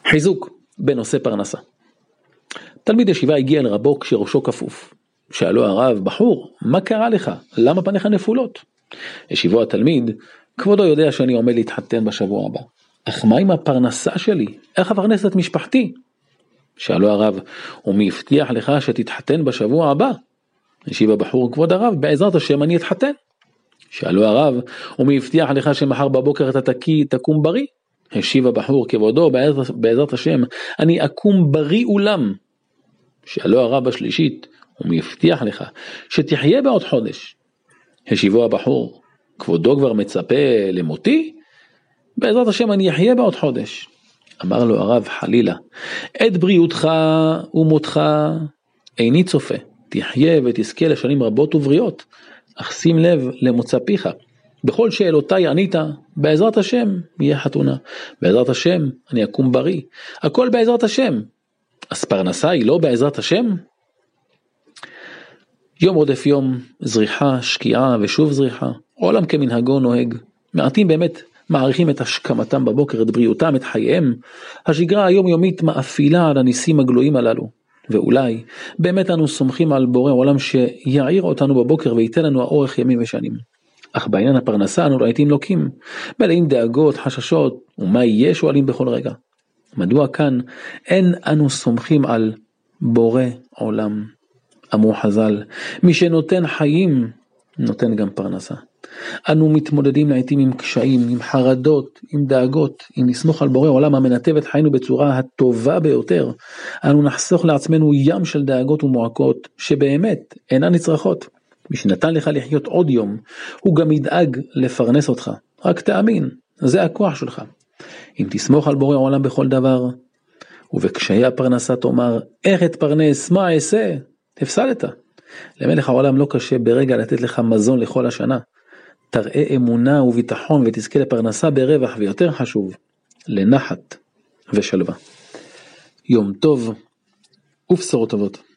חיזוק בנושא פרנסה. תלמיד ישיבה הגיע לרבו כשראשו כפוף. שאלו הרב, בחור, מה קרה לך? למה פניך נפולות? ישיבו התלמיד, כבודו יודע שאני עומד להתחתן בשבוע הבא. אך מה עם הפרנסה שלי? איך אפרנס את משפחתי? שאלו הרב, ומי הבטיח לך שתתחתן בשבוע הבא? ישיב הבחור, כבוד הרב, בעזרת השם אני אתחתן. שאלו הרב, ומי הבטיח לך שמחר בבוקר אתה תקום בריא? השיב הבחור, כבודו, בעזרת השם אני אקום בריא אולם. שאלו הרב השלישית, ומי הבטיח לך שתחיה בעוד חודש? השיבו הבחור, כבודו כבר מצפה למותי? בעזרת השם אני אחיה בעוד חודש. אמר לו הרב, חלילה, את בריאותך ומותך איני צופה, תחיה ותזכה לשנים רבות ובריאות, אך שים לב למוצא פיך. בכל שאלותיי ענית, בעזרת השם יהיה חתונה, בעזרת השם אני אקום בריא, הכל בעזרת השם. אז פרנסה היא לא בעזרת השם? יום רודף יום, זריחה, שקיעה ושוב זריחה, עולם כמנהגו נוהג. מעטים באמת מעריכים את השכמתם בבוקר, את בריאותם, את חייהם. השגרה היומיומית מאפילה על הניסים הגלויים הללו. ואולי באמת אנו סומכים על בורא עולם שיעיר אותנו בבוקר וייתן לנו האורך ימים ושנים. אך בעניין הפרנסה אנו לעתים לוקים, מלאים דאגות, חששות, ומה יהיה שואלים בכל רגע. מדוע כאן אין אנו סומכים על בורא עולם? אמרו חז"ל, מי שנותן חיים נותן גם פרנסה. אנו מתמודדים לעתים עם קשיים, עם חרדות, עם דאגות. אם נסמוך על בורא עולם המנתב את חיינו בצורה הטובה ביותר, אנו נחסוך לעצמנו ים של דאגות ומועקות שבאמת אינן נצרכות. מי שנתן לך לחיות עוד יום, הוא גם ידאג לפרנס אותך. רק תאמין, זה הכוח שלך. אם תסמוך על בורא עולם בכל דבר, ובקשיי הפרנסה תאמר, איך אתפרנס, מה אעשה? הפסדת. למלך העולם לא קשה ברגע לתת לך מזון לכל השנה. תראה אמונה וביטחון ותזכה לפרנסה ברווח, ויותר חשוב, לנחת ושלווה. יום טוב ובשורות טובות.